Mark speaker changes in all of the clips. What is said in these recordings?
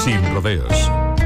Speaker 1: Sin rodeos.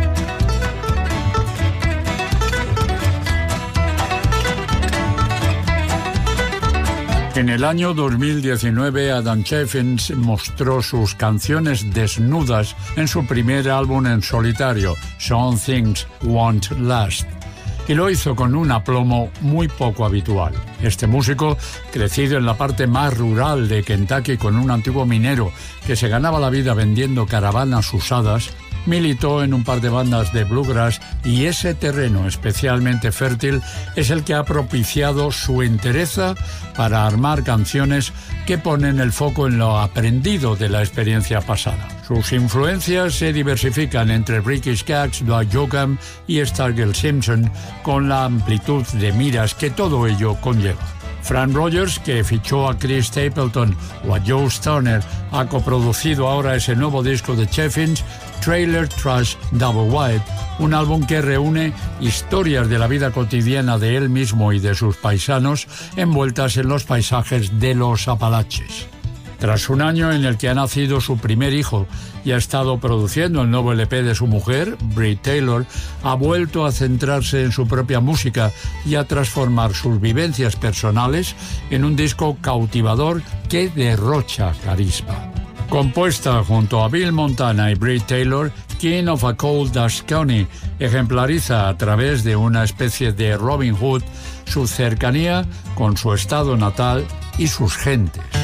Speaker 1: En el año 2019, Adam Chaffins mostró sus canciones desnudas en su primer álbum en solitario, Some Things Won't Last, y lo hizo con un aplomo muy poco habitual. Este músico, crecido en la parte más rural de Kentucky con un antiguo minero que se ganaba la vida vendiendo caravanas usadas, militó en un par de bandas de bluegrass y ese terreno especialmente fértil es el que ha propiciado su entereza para armar canciones que ponen el foco en lo aprendido de la experiencia pasada. Sus influencias se diversifican entre Ricky Skaggs, Dwight Yoakam y Stargirl Simpson, con la amplitud de miras que todo ello conlleva. Fran Rogers, que fichó a Chris Stapleton o a Joe Stoner, ha coproducido ahora ese nuevo disco de Chaffins, Trailer Trash Double Wide, un álbum que reúne historias de la vida cotidiana de él mismo y de sus paisanos envueltas en los paisajes de los Apalaches. Tras un año en el que ha nacido su primer hijo y ha estado produciendo el nuevo LP de su mujer, Brit Taylor, ha vuelto a centrarse en su propia música y a transformar sus vivencias personales en un disco cautivador que derrocha carisma. Compuesta junto a Bill Montana y Brit Taylor, King of a Cold Dust County ejemplariza a través de una especie de Robin Hood su cercanía con su estado natal y sus gentes.